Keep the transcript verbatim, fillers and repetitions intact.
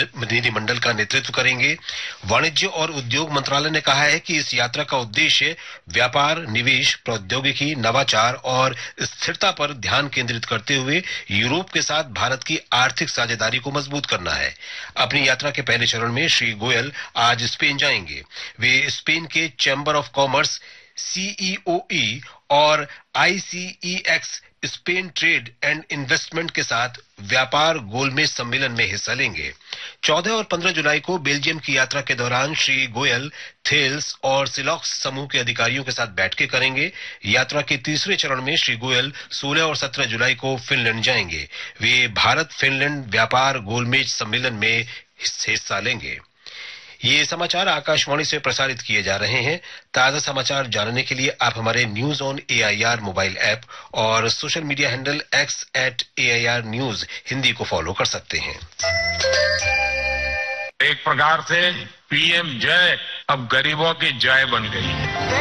प्रतिनिधिमंडल का नेतृत्व करेंगे। वाणिज्य और उद्योग मंत्रालय ने कहा है कि इस यात्रा का उद्देश्य व्यापार, निवेश, प्रौद्योगिकी, नवाचार और स्थिरता पर ध्यान केंद्रित करते हुए यूरोप के साथ भारत की आर्थिक साझेदारी को मजबूत करना है। अपनी यात्रा के पहले चरण में श्री गोयल आज स्पेन जाएंगे। वे स्पेन के चैम्बर ऑफ कॉमर्स, सीईओई और आईसीईएक्स स्पेन ट्रेड एंड इन्वेस्टमेंट के साथ व्यापार गोलमेज सम्मेलन में हिस्सा लेंगे। चौदह और पंद्रह जुलाई को बेल्जियम की यात्रा के दौरान श्री गोयल थेल्स और सिलॉक्स समूह के अधिकारियों के साथ बैठकें करेंगे। यात्रा के तीसरे चरण में श्री गोयल सोलह और सत्रह जुलाई को फिनलैंड जाएंगे। वे भारत फिनलैंड व्यापार गोलमेज सम्मेलन में हिस्सा लेंगे। ये समाचार आकाशवाणी से प्रसारित किए जा रहे हैं। ताजा समाचार जानने के लिए आप हमारे news on AIR mobile app और social media handle x eight AIR news Hindi को फॉलो कर सकते हैं। एक प्रकार से पीएम जय अब गरीबों की जय बन गई है।